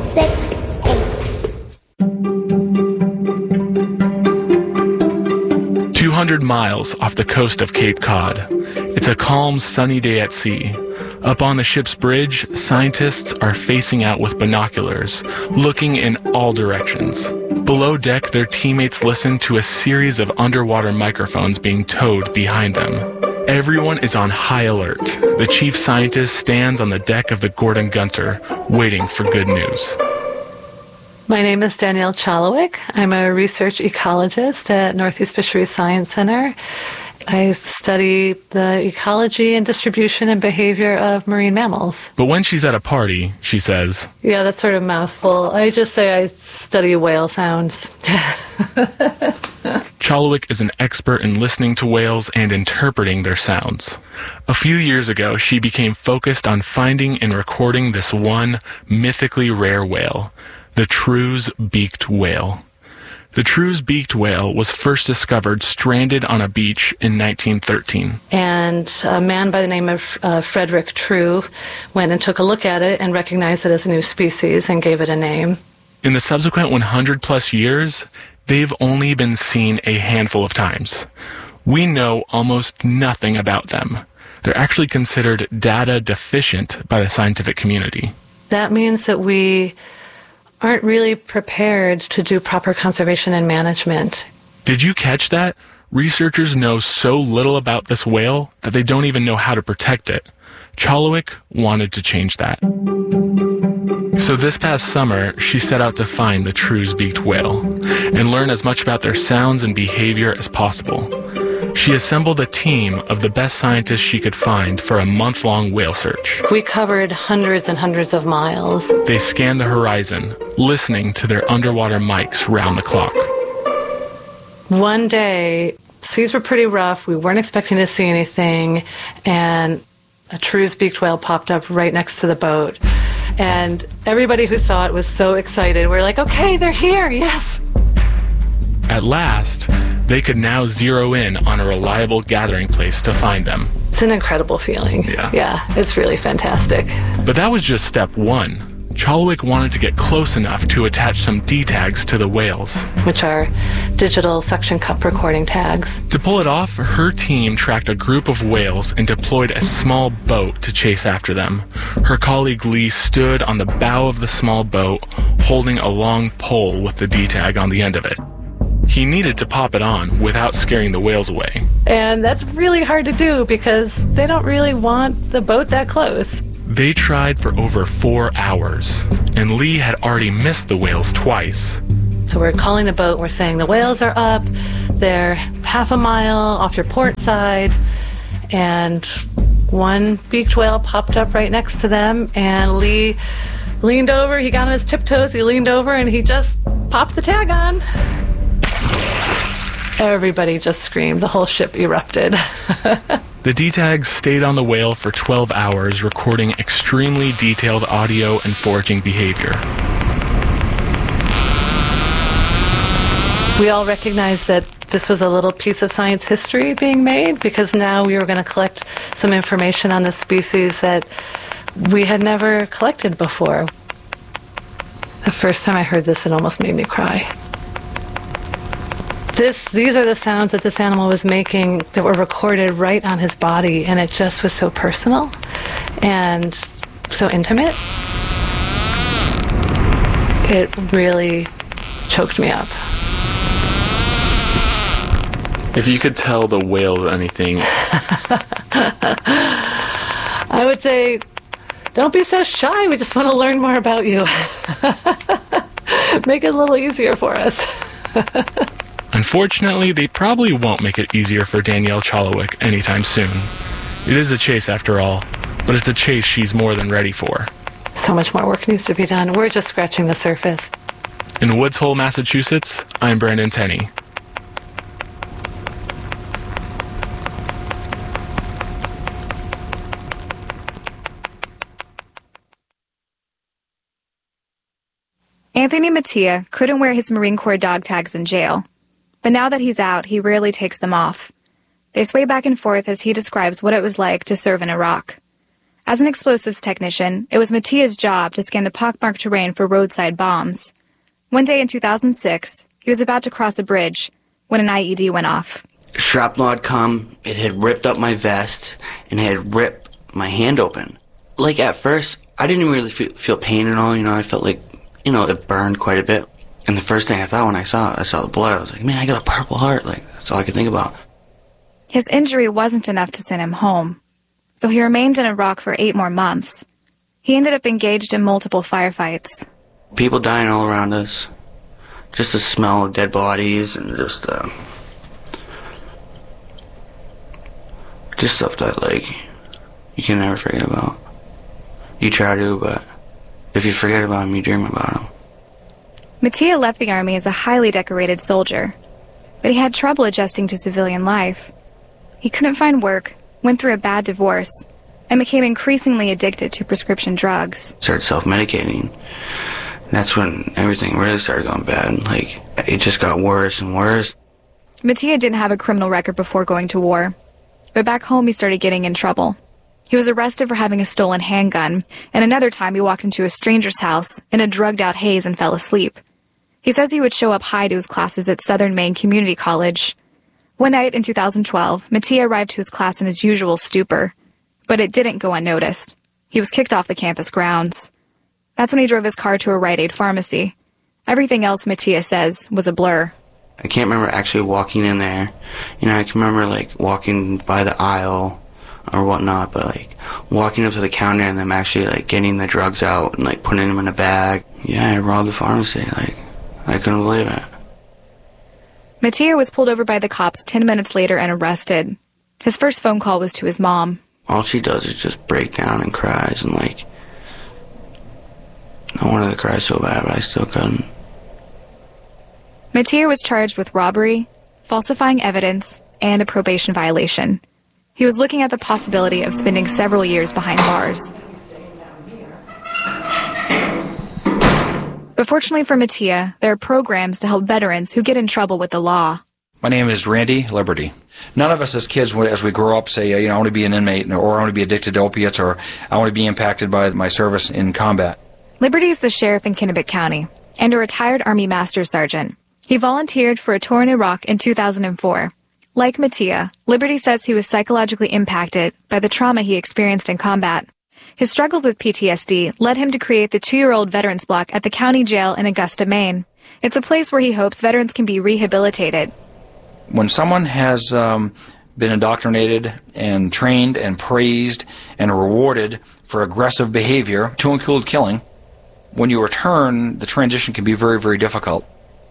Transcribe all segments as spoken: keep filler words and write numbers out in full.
six, eight. two hundred miles off the coast of Cape Cod. It's a calm, sunny day at sea. Up on the ship's bridge, scientists are facing out with binoculars, looking in all directions. Below deck, their teammates listen to a series of underwater microphones being towed behind them. Everyone is on high alert. The chief scientist stands on the deck of the Gordon Gunter, waiting for good news. My name is Danielle Chalowick. I'm a research ecologist at Northeast Fisheries Science Center. I study the ecology and distribution and behavior of marine mammals. But when she's at a party, she says... Yeah, that's sort of a mouthful. I just say I study whale sounds. Chalowick is an expert in listening to whales and interpreting their sounds. A few years ago, she became focused on finding and recording this one mythically rare whale, the Trews beaked whale. The Trews beaked whale was first discovered stranded on a beach in nineteen thirteen. And a man by the name of uh, Frederick Trew went and took a look at it and recognized it as a new species and gave it a name. In the subsequent one hundred plus years, they've only been seen a handful of times. We know almost nothing about them. They're actually considered data deficient by the scientific community. That means that we aren't really prepared to do proper conservation and management. Did you catch that? Researchers know so little about this whale that they don't even know how to protect it. Chalowick wanted to change that. So this past summer, she set out to find the Trews beaked whale and learn as much about their sounds and behavior as possible. She assembled a team of the best scientists she could find for a month-long whale search. We covered hundreds and hundreds of miles. They scanned the horizon, listening to their underwater mics round the clock. One day, seas were pretty rough. We weren't expecting to see anything, and a Trews beaked whale popped up right next to the boat. And everybody who saw it was so excited. We're like, okay, they're here, yes! At last, they could now zero in on a reliable gathering place to find them. It's an incredible feeling. Yeah. Yeah, it's really fantastic. But that was just step one. Chalowick wanted to get close enough to attach some D tags to the whales, which are digital suction cup recording tags. To pull it off, her team tracked a group of whales and deployed a small boat to chase after them. Her colleague Lee stood on the bow of the small boat, holding a long pole with the D tag on the end of it. He needed to pop it on without scaring the whales away. And that's really hard to do because they don't really want the boat that close. They tried for over four hours, and Lee had already missed the whales twice. So we're calling the boat, we're saying the whales are up, they're half a mile off your port side, and one beaked whale popped up right next to them, and Lee leaned over, he got on his tiptoes, he leaned over, and he just popped the tag on. Everybody just screamed. The whole ship erupted. The D tags stayed on the whale for twelve hours, recording extremely detailed audio and foraging behavior. We all recognized that this was a little piece of science history being made because now we were going to collect some information on this species that we had never collected before. The first time I heard this, it almost made me cry. This, these are the sounds that this animal was making that were recorded right on his body, and it just was so personal and so intimate. It really choked me up. If you could tell the whales anything... I would say, don't be so shy. We just want to learn more about you. Make it a little easier for us. Unfortunately, they probably won't make it easier for Danielle Chalowick anytime soon. It is a chase after all, but it's a chase she's more than ready for. So much more work needs to be done. We're just scratching the surface. In Woods Hole, Massachusetts, I'm Brandon Tenney. Anthony Mattia couldn't wear his Marine Corps dog tags in jail. But now that he's out, he rarely takes them off. They sway back and forth as he describes what it was like to serve in Iraq. As an explosives technician, it was Mattia's job to scan the pockmarked terrain for roadside bombs. One day in two thousand six, he was about to cross a bridge when an I E D went off. Shrapnel had come, it had ripped up my vest, and it had ripped my hand open. Like, at first, I didn't really feel, feel pain at all, you know, I felt like, you know, it burned quite a bit. And the first thing I thought when I saw it, I saw the blood, I was like, man, I got a purple heart, like, that's all I could think about. His injury wasn't enough to send him home, so he remained in Iraq for eight more months. He ended up engaged in multiple firefights. People dying all around us. Just the smell of dead bodies and just, uh... just stuff that, like, you can never forget about. You try to, but if you forget about them, you dream about them. Mattia left the Army as a highly decorated soldier, but he had trouble adjusting to civilian life. He couldn't find work, went through a bad divorce, and became increasingly addicted to prescription drugs. Started self-medicating. That's when everything really started going bad. Like, it just got worse and worse. Mattia didn't have a criminal record before going to war, but back home he started getting in trouble. He was arrested for having a stolen handgun, and another time he walked into a stranger's house in a drugged-out haze and fell asleep. He says he would show up high to his classes at Southern Maine Community College. One night in two thousand twelve, Mattia arrived to his class in his usual stupor, but it didn't go unnoticed. He was kicked off the campus grounds. That's when he drove his car to a Rite Aid pharmacy. Everything else, Mattia says, was a blur. I can't remember actually walking in there. You know, I can remember, like, walking by the aisle or whatnot, but, like, walking up to the counter and them actually, like, getting the drugs out and, like, putting them in a bag. Yeah, I robbed the pharmacy. Like, I couldn't believe it. Mattia was pulled over by the cops ten minutes later and arrested. His first phone call was to his mom. All she does is just break down and cries, and, like, I wanted to cry so bad, but I still couldn't. Mattia was charged with robbery, falsifying evidence, and a probation violation. He was looking at the possibility of spending several years behind bars. But fortunately for Mattia, there are programs to help veterans who get in trouble with the law. My name is Randy Liberty. None of us as kids, as we grow up, say, you know, I want to be an inmate, or I want to be addicted to opiates, or I want to be impacted by my service in combat. Liberty is the sheriff in Kennebec County and a retired Army Master Sergeant. He volunteered for a tour in Iraq in two thousand four. Like Mattia, Liberty says he was psychologically impacted by the trauma he experienced in combat. His struggles with P T S D led him to create the two-year-old Veterans Block at the county jail in Augusta, Maine. It's a place where he hopes veterans can be rehabilitated. When someone has um, been indoctrinated and trained and praised and rewarded for aggressive behavior, to include killing, when you return, the transition can be very, very difficult.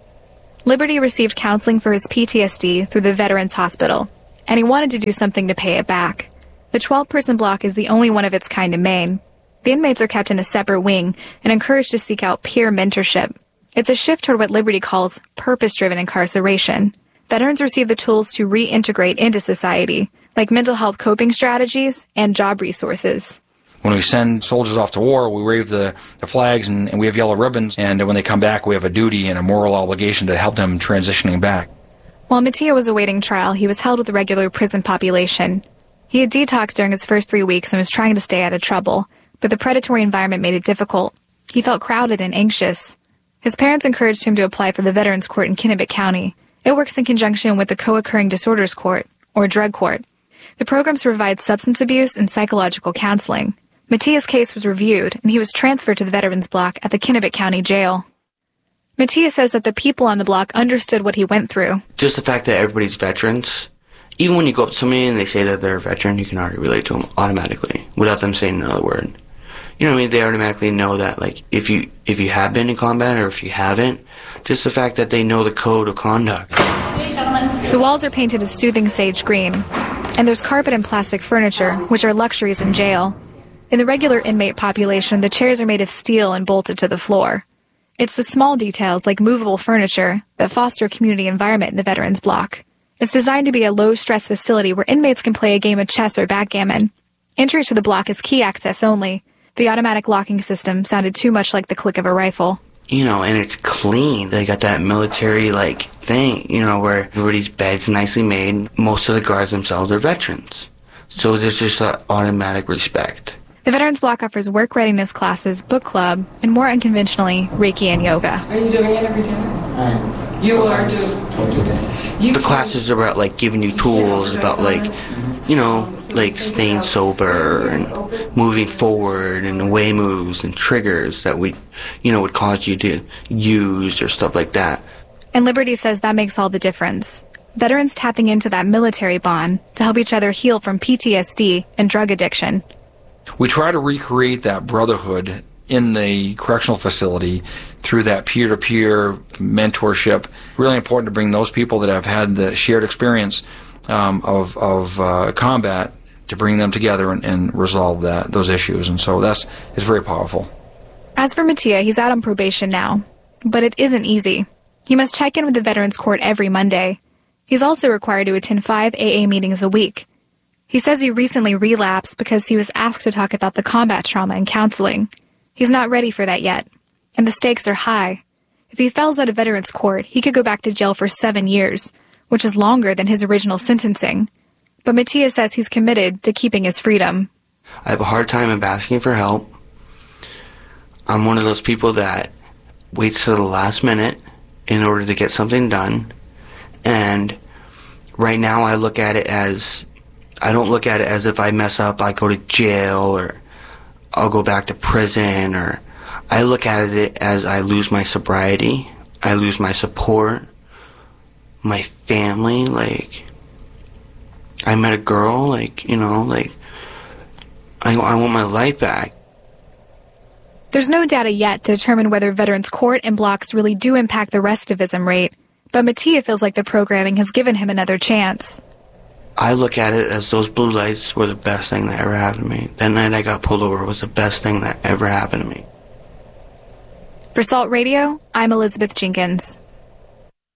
Liberty received counseling for his P T S D through the Veterans Hospital, and he wanted to do something to pay it back. The twelve-person block is the only one of its kind in Maine. The inmates are kept in a separate wing and encouraged to seek out peer mentorship. It's a shift toward what Liberty calls purpose-driven incarceration. Veterans receive the tools to reintegrate into society, like mental health coping strategies and job resources. When we send soldiers off to war, we wave the, the flags and, and we have yellow ribbons, and when they come back, we have a duty and a moral obligation to help them transitioning back. While Mattia was awaiting trial, he was held with the regular prison population. He had detoxed during his first three weeks and was trying to stay out of trouble, but the predatory environment made it difficult. He felt crowded and anxious. His parents encouraged him to apply for the Veterans Court in Kennebec County. It works in conjunction with the Co-Occurring Disorders Court, or Drug Court. The programs provide substance abuse and psychological counseling. Mattia's case was reviewed, and he was transferred to the Veterans Block at the Kennebec County Jail. Mattia says that the people on the block understood what he went through. Just the fact that everybody's veterans, even when you go up to somebody and they say that they're a veteran, you can already relate to them automatically, without them saying another word. You know what I mean? They automatically know that, like, if you if you have been in combat or if you haven't, just the fact that they know the code of conduct. The walls are painted a soothing sage green, and there's carpet and plastic furniture, which are luxuries in jail. In the regular inmate population, the chairs are made of steel and bolted to the floor. It's the small details, like movable furniture, that foster a community environment in the Veterans Block. It's designed to be a low-stress facility where inmates can play a game of chess or backgammon. Entry to the block is key access only. The automatic locking system sounded too much like the click of a rifle. You know, and it's clean. They got that military, like, thing, you know, where everybody's bed's nicely made. Most of the guards themselves are veterans. So there's just an automatic respect. The Veterans Block offers work readiness classes, book club, and more unconventionally, Reiki and yoga. Are you doing it every day? Right. You are doing twice a day. The classes are about like giving you tools, about like, you know, like staying sober and moving forward and way moves and triggers that we, you know, would cause you to use or stuff like that. And Liberty says that makes all the difference. Veterans tapping into that military bond to help each other heal from P T S D and drug addiction. We try to recreate that brotherhood in the correctional facility through that peer-to-peer mentorship. Really important to bring those people that have had the shared experience um, of, of uh, combat to bring them together and, and resolve that those issues. And so that's it's very powerful. As for Mattia, he's out on probation now, but it isn't easy. He must check in with the Veterans Court every Monday. He's also required to attend five A A meetings a week. He says he recently relapsed because he was asked to talk about the combat trauma in counseling. He's not ready for that yet, and the stakes are high. If he fails at a Veterans Court, he could go back to jail for seven years, which is longer than his original sentencing. But Mattia says he's committed to keeping his freedom. I have a hard time of asking for help. I'm one of those people that waits till the last minute in order to get something done. And right now I look at it as, I don't look at it as if I mess up, I go to jail or I'll go back to prison, or I look at it as I lose my sobriety, I lose my support, my family, like, I met a girl, like, you know, like, I, I want my life back. There's no data yet to determine whether Veterans Court and blocks really do impact the recidivism rate, but Mattia feels like the programming has given him another chance. I look at it as those blue lights were the best thing that ever happened to me. That night I got pulled over was the best thing that ever happened to me. For Salt Radio, I'm Elizabeth Jenkins.